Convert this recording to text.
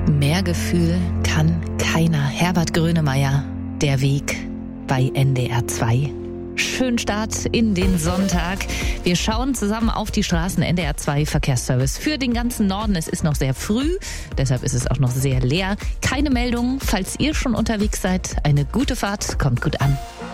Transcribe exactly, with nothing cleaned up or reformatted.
Mehr Gefühl kann keiner. Herbert Grönemeyer, Der Weg bei N D R zwei. Schönen Start in den Sonntag. Wir schauen zusammen auf die Straßen. N D R zwei Verkehrsservice für den ganzen Norden. Es ist noch sehr früh, deshalb ist es auch noch sehr leer. Keine Meldungen, falls ihr schon unterwegs seid. Eine gute Fahrt, kommt gut an.